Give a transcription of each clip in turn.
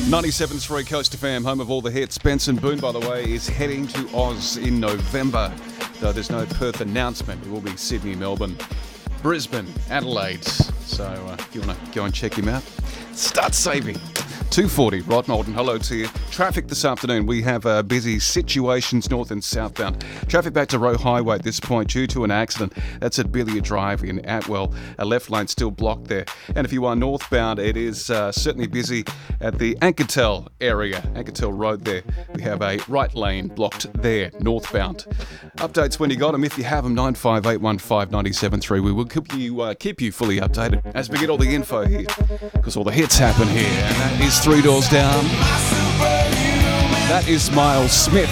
97.3 Coast FM, home of all the hits. Benson Boone, by the way, is heading to Oz in November. Though there's no Perth announcement, it will be Sydney, Melbourne, Brisbane, Adelaide. So if you want to go and check him out, start saving. 240, Rod Moulton, hello to you. Traffic this afternoon, we have busy situations north and southbound. Traffic back to Roe Highway at this point due to an accident. That's at Billiard Drive in Atwell. A left lane still blocked there. And if you are northbound, it is certainly busy at the Ankertel area, Ankertel Road there. We have a right lane blocked there, northbound. Updates when you got them. If you have them, 9581597.3. We will keep you fully updated as we get all the info here, because all the hits happen here. And that is Three Doors Down. That is Miles Smith.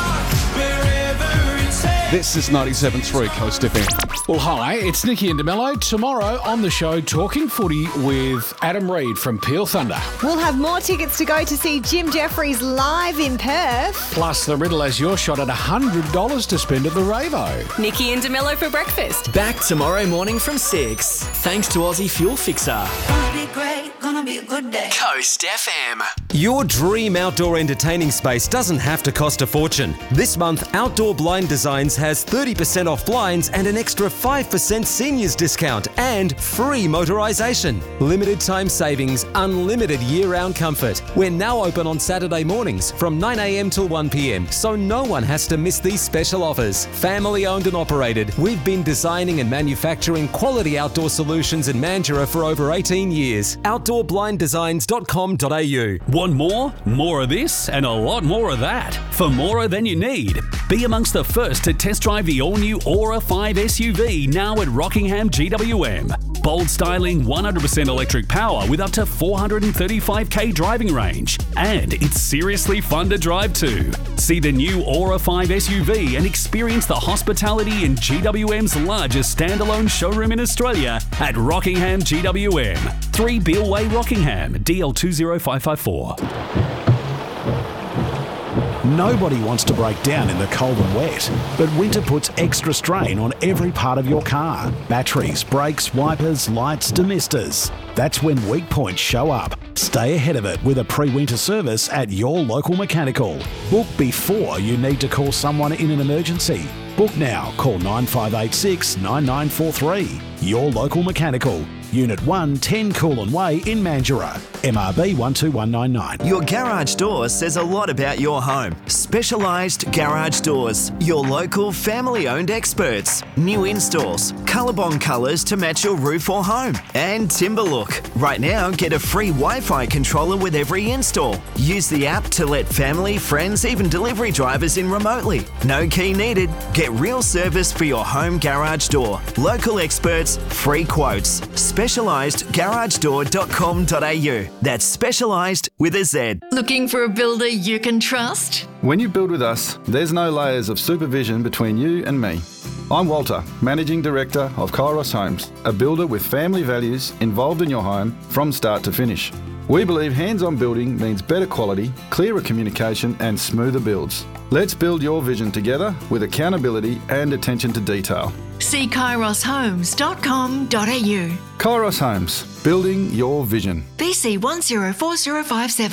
This is 97.3 Coast FM. Well, hi, it's Nicky and DeMello. Tomorrow on the show, talking footy with Adam Reid from Peel Thunder. We'll have more tickets to go to see Jim Jeffries live in Perth. Plus, the Riddle has your shot at $100 to spend at the Ravo. Nicky and DeMello for breakfast. Back tomorrow morning from 6. Thanks to Aussie Fuel Fixer. Gonna be great, gonna be a good day. Coast FM. Your dream outdoor entertaining space doesn't have to cost a fortune. This month, Outdoor Blind Designs has 30% off blinds and an extra 5% seniors discount and free motorisation. Limited time savings, unlimited year-round comfort. We're now open on Saturday mornings from 9 a.m. till 1 p.m, so no one has to miss these special offers. Family owned and operated, we've been designing and manufacturing quality outdoor solutions in Mandurah for over 18 years. OutdoorBlindDesigns.com.au. Want more? More of this and a lot more of that. For more than you need. Be amongst the first to test drive the all-new Aura 5 SUV now at Rockingham GWM. Bold styling, 100% electric power with up to 435k driving range. And it's seriously fun to drive too. See the new Aura 5 SUV and experience the hospitality in GWM's largest standalone showroom in Australia at Rockingham GWM. 3 Beale Way, Rockingham, DL20554. Nobody wants to break down in the cold and wet, but winter puts extra strain on every part of your car. Batteries, brakes, wipers, lights, demisters. That's when weak points show up. Stay ahead of it with a pre-winter service at your local mechanical. Book before you need to call someone in an emergency. Book now. Call 9586 9943. Your local mechanical. Unit 1, 10 Coolin Way in Mandurah. MRB 12199. Your garage door says a lot about your home. Specialised Garage Doors. Your local family-owned experts. New installs. Colorbond colours to match your roof or home. And Timber Look. Right now, get a free Wi-Fi controller with every install. Use the app to let family, friends, even delivery drivers in remotely. No key needed. Get real service for your home garage door. Local experts, free quotes. SpecialisedGarageDoor.com.au. That's specialised with a Z. Looking for a builder you can trust? When you build with us, there's no layers of supervision between you and me. I'm Walter, Managing Director of Kairos Homes, a builder with family values involved in your home from start to finish. We believe hands-on building means better quality, clearer communication and smoother builds. Let's build your vision together with accountability and attention to detail. See kairoshomes.com.au. Kairos Homes, building your vision. BC 104057.